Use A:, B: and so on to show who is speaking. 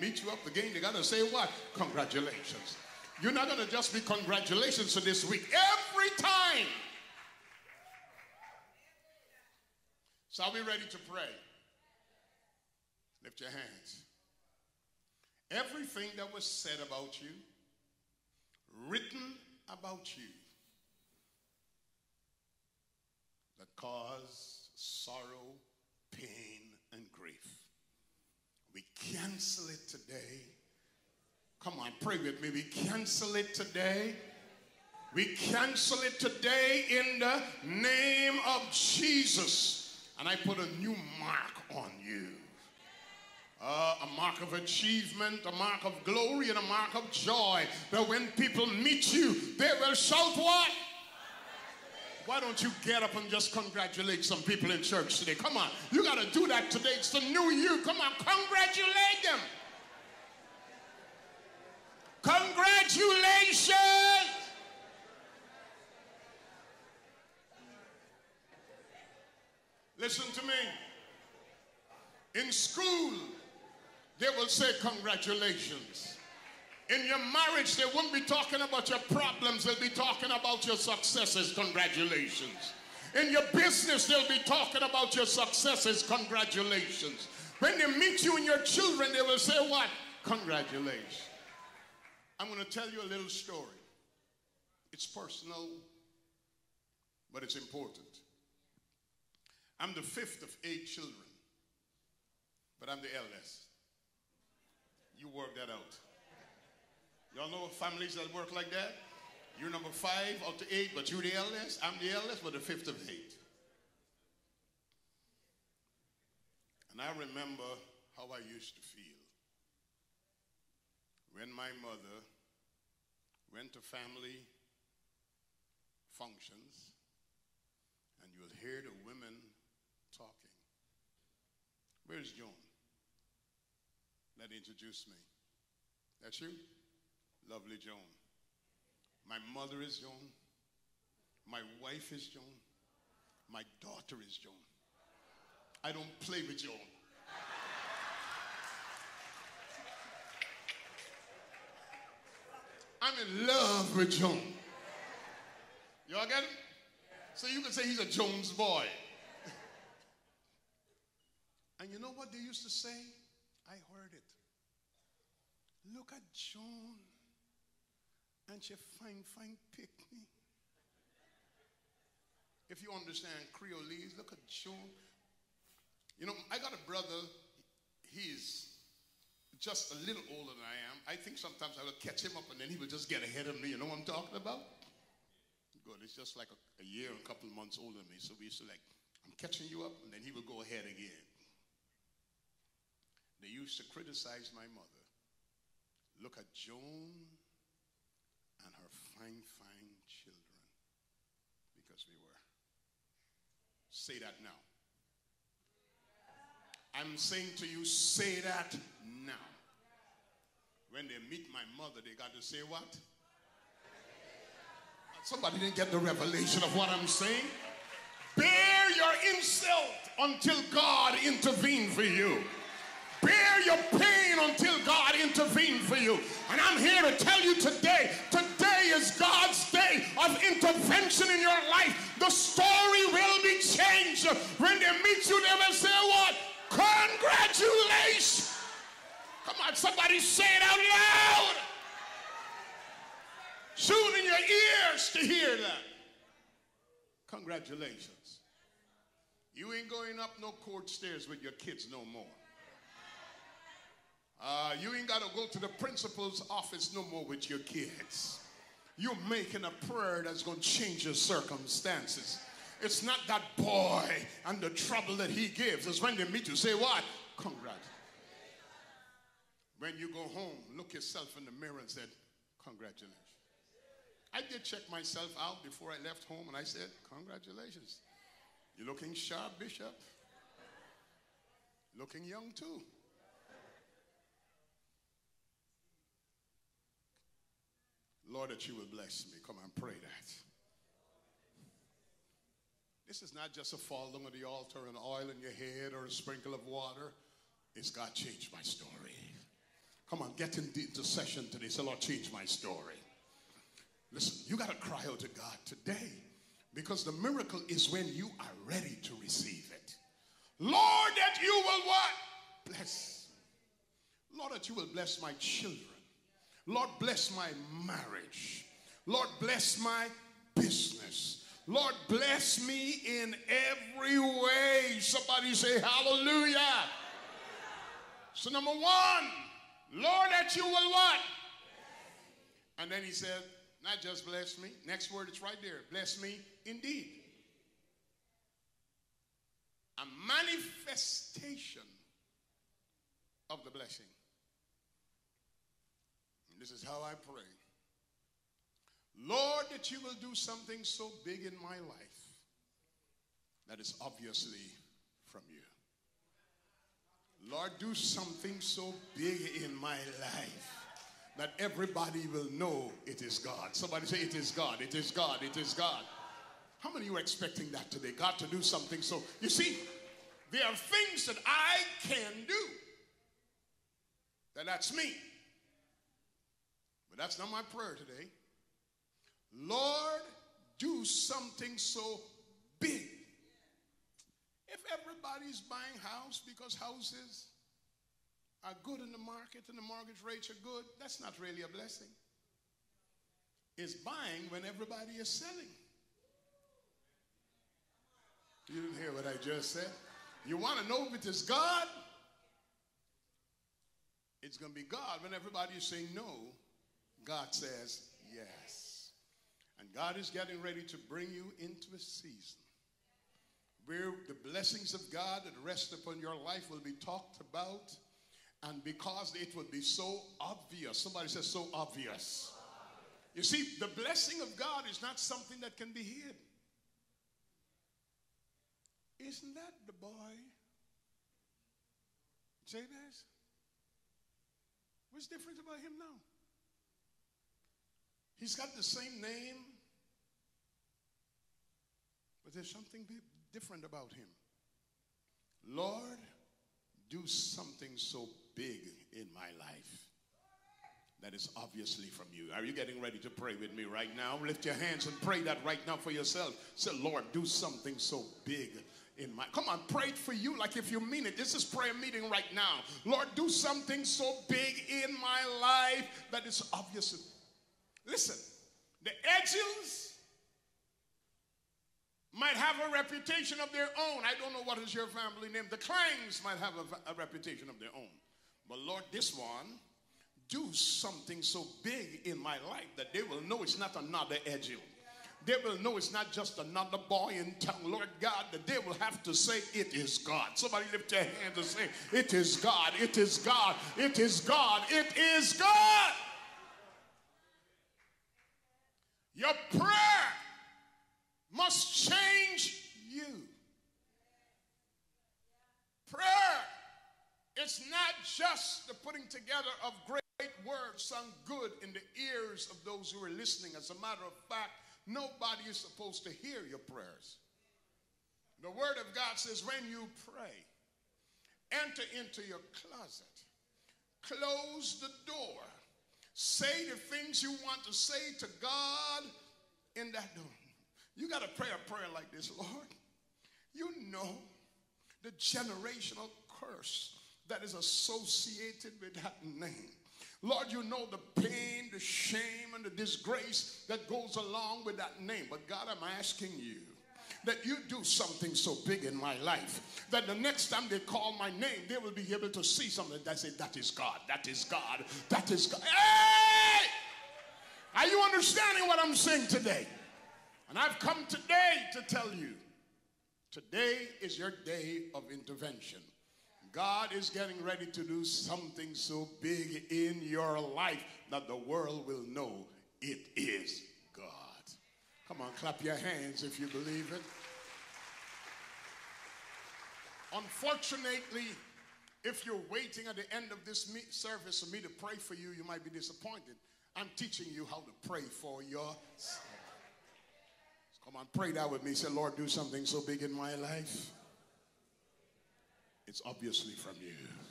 A: meet you up again, they got to say what? Congratulations. You're not going to just be congratulations for this week. Every time. So are we ready to pray? Lift your hands. Everything that was said about you, written about you, that caused sorrow, pain, and grief, we cancel it today. Come on, pray with me. We cancel it today. We cancel it today in the name of Jesus. And I put a new mark on you. A mark of achievement, a mark of glory, and a mark of joy. That when people meet you, they will shout what? Why don't you get up and just congratulate some people in church today? Come on, you got to do that today. It's the new you. Come on, congratulate them. Congratulations. Listen to me. In school, they will say congratulations. In your marriage, they won't be talking about your problems. They'll be talking about your successes. Congratulations. In your business, they'll be talking about your successes. Congratulations. When they meet you and your children, they will say what? Congratulations. I'm going to tell you a little story. It's personal, but it's important. I'm the fifth of 8 children, but I'm the eldest. You work that out. Y'all know families that work like that? You're number 5 out of 8, but you're the eldest. I'm the eldest, but the fifth of 8. And I remember how I used to feel when my mother went to family functions and you'll hear the women talking. Where's Joan? Let introduce me. That's you? Lovely Joan. My mother is Joan. My wife is Joan. My daughter is Joan. I don't play with Joan. I'm in love with Joan. Y'all get it? So you can say he's a Jones boy. And you know what they used to say? I heard it. Look at Joan. And she fine picnic. If you understand Creolese, look at Joan. You know, I got a brother. He's just a little older than I am. I think sometimes I will catch him up and then he will just get ahead of me. You know what I'm talking about? Good. It's just like a year and a couple of months older than me. So we used to like, I'm catching you up, and then he would go ahead again. They used to criticize my mother. Look at Joan and her fine children. Because we were. Say that now. I'm saying to you, say that now. When they meet my mother, they got to say what? Somebody didn't get the revelation of what I'm saying. Bear your insult until God intervene for you. Bear your pain until God intervene for you. And I'm here to tell you today is God's day of intervention in your life. The story will be changed. When they meet you, they will say what? Congratulations. Come on, somebody say it out loud. Tune in your ears to hear that. Congratulations. You ain't going up no court stairs with your kids no more. You ain't got to go to the principal's office no more with your kids. You're making a prayer that's going to change your circumstances. It's not that boy and the trouble that he gives. It's when they meet you, say what? Congrats. When you go home, look yourself in the mirror and said, congratulations. I did check myself out before I left home, and I said, congratulations. You're looking sharp, Bishop. Looking young, too. Lord, that you will bless me. Come on, pray that. This is not just a fall down of the altar and oil in your head or a sprinkle of water. It's God changed my story. get into session today. Say, Lord, change my story. Listen, you got to cry out to God today, because the miracle is when you are ready to receive it. Lord, that you will what? Bless. Lord, that you will bless my children. Lord, bless my marriage. Lord, bless my business. Lord, bless me in every way. Somebody say hallelujah. So number one, Lord, that you will what? And then he said, not just bless me. Next word is right there. Bless me indeed. A manifestation of the blessing. And this is how I pray. Lord, that you will do something so big in my life that is obviously from you. Lord, do something so big in my life that everybody will know it is God. Somebody say, it is God, it is God, it is God. How many of you are expecting that today? God to do something so... You see, there are things that I can do. That's me. But that's not my prayer today. Lord, do something so big. If everybody's buying house because houses are good in the market and the mortgage rates are good, that's not really a blessing. It's buying when everybody is selling. You didn't hear what I just said? You want to know if it is God? It's going to be God when everybody is saying no. God says yes. And God is getting ready to bring you into a season where the blessings of God that rest upon your life will be talked about, and because it will be so obvious. Somebody says so obvious. You see, the blessing of God is not something that can be hid. Isn't that the boy, Jabez? What's different about him now? He's got the same name, but there's something different about him. Lord, do something so big in my life that is obviously from you. Are you getting ready to pray with me right now? Lift your hands and pray that right now for yourself. Say, Lord, do something so big in my... Come on, pray it for you like if you mean it. This is prayer meeting right now. Lord, do something so big in my life that is obvious. Listen, the Edgels might have a reputation of their own. I don't know what is your family name. The Clangs might have a reputation of their own. But Lord, this one, do something so big in my life that they will know it's not another Edgel. They will know it's not just another boy in town. Lord God, that they will have to say, it is God. Somebody lift your hands and say, it is God, it is God, it is God, it is God. Your prayer must change you. Prayer is not just the putting together of great words sung good in the ears of those who are listening. As a matter of fact, nobody is supposed to hear your prayers. The word of God says, when you pray, enter into your closet, close the door, say the things you want to say to God in that door. You got to pray a prayer like this. Lord, you know the generational curse that is associated with that name. Lord, you know the pain, the shame, and the disgrace that goes along with that name. But God, I'm asking you that you do something so big in my life that the next time they call my name, they will be able to see something that say, that is God, that is God, that is God. Hey! Are you understanding what I'm saying today? And I've come today to tell you, today is your day of intervention. God is getting ready to do something so big in your life that the world will know it is God. Come on, clap your hands if you believe it. Unfortunately, if you're waiting at the end of this service for me to pray for you, you might be disappointed. I'm teaching you how to pray for yourself. Come on, pray that with me. Say, Lord, do something so big in my life. It's obviously from you.